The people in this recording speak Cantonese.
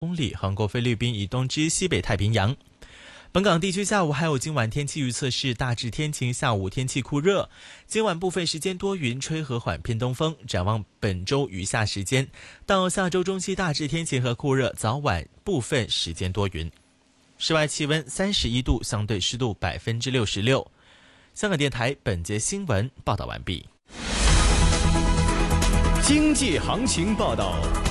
公里，横过菲律宾以东至西北太平洋。本港地区下午还有今晚天气预测是大致天晴，下午天气酷热，今晚部分时间多云，吹和缓偏东风。展望本周余下时间，到下周中期大致天晴和酷热，早晚部分时间多云。室外气温31度，相对湿度66%。香港电台本节新闻报道完毕。 经济行情报道。